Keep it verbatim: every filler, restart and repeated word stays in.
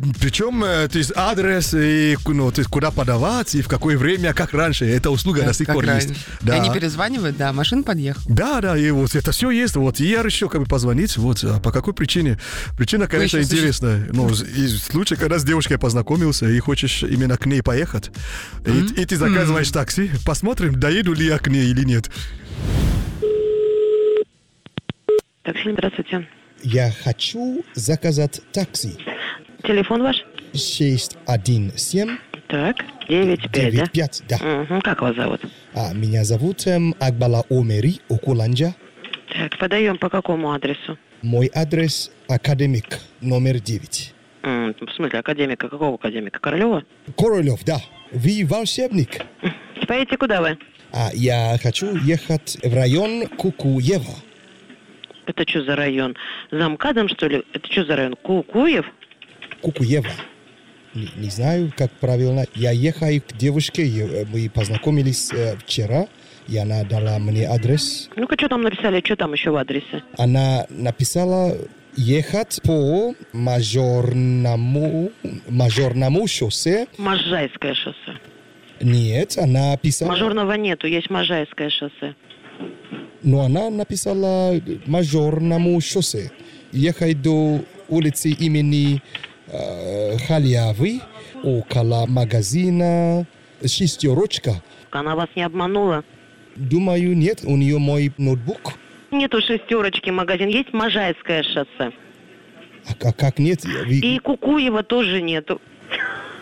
причем, то есть адрес, и, ну, то есть куда подавать, и в какое время, как раньше. Эта услуга Да, до сих как пор раньше. есть. И Да. они перезванивают, да, машина подъехала. Да, да, и вот это все есть. Вот. И я решил как бы позвонить. Вот. А по какой причине? Причина, конечно, еще интересная. Ну, и случай, когда с девушкой познакомился, и хочешь именно к ней поехать. Mm-hmm. И, и ты заказываешь mm-hmm. такси. Посмотрим, доеду ли я к ней или нет. Такси, здравствуйте. Я хочу заказать такси. Телефон ваш? шесть один семь Так, девять пять, да? пять, да. Угу. Как вас зовут? А, меня зовут эм, Акбала Омери Окуланджа. Так, подаем по какому адресу? Мой адрес Академик, номер девять. М, в смысле, академика? Какого академика? Королева? Королев, да. Вы волшебник. Поедете куда вы? А, я хочу ехать в район Кукуева. Это что за район? За МКАДом, что ли? Это что за район? Кукуев? Кукуева. Не, не знаю, как правильно. Я ехал к девушке, и мы познакомились э, вчера, и она дала мне адрес. Ну-ка, что там написали? Что там еще в адресе? Она написала ехать по мажорному, мажорному шоссе. Можайское шоссе. Нет, она писала... Мажорного нету, есть Можайское шоссе. Но она написала мажорному шоссе. Ехать до улицы имени э, Халявы, около магазина «Шестерочка». Она вас не обманула? Думаю, нет, у нее мой ноутбук. Нету шестерочки магазин, есть Можайское шоссе. А, а как нет? Вы... И Кукуева тоже нету.